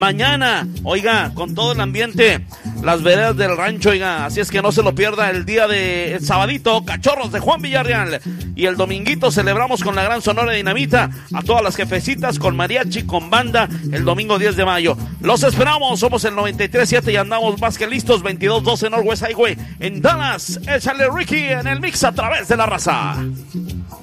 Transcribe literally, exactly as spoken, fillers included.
Mañana, oiga, con todo el ambiente, las veredas del rancho, oiga, así es que no se lo pierda el día de el sabadito, Cachorros de Juan Villarreal, y el dominguito celebramos con la Gran Sonora Dinamita, a todas las jefecitas con mariachi, con banda, el domingo diez de mayo. Los esperamos, somos el noventa y tres siete y andamos más que listos, veintidós doce Northwest Highway, en Dallas. Échale Ricky en el mix a través de la raza.